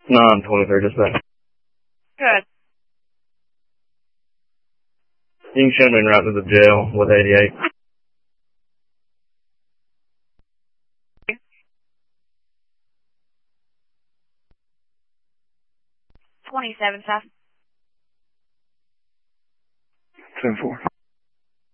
923, just that. Good. You can send me right to the jail with 88. 27, South. 10-4.